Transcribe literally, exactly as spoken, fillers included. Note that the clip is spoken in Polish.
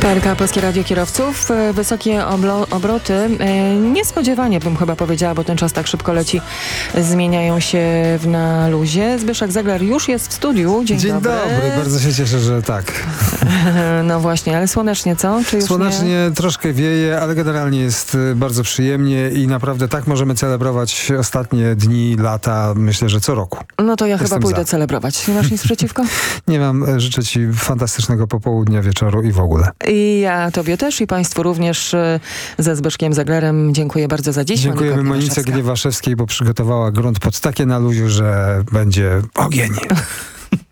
P L K, Polskie Radio Kierowców. Wysokie oblo- obroty. Niespodziewanie bym chyba powiedziała, bo ten czas tak szybko leci. Zmieniają się w na luzie. Zbyszek Zegler już jest w studiu. Dzień, Dzień dobry. dobry. Bardzo się cieszę, że tak. No właśnie, ale słonecznie co? Czy już Słonecznie nie? troszkę wieje, ale generalnie jest bardzo przyjemnie i naprawdę tak możemy celebrować ostatnie dni, lata, myślę, że co roku. No to ja Jestem chyba pójdę za. celebrować. Nie masz nic przeciwko? Nie mam, życzę ci fantastycznego popołudnia, wieczoru i w ogóle. I ja tobie też i państwu również ze Zbyszkiem Zeglerem. Dziękuję bardzo za dziś. Dziękujemy Monika Monice Gniewaszewska. Gniewaszewskiej, bo przygotowała grunt pod takie na luziu, że będzie ogień.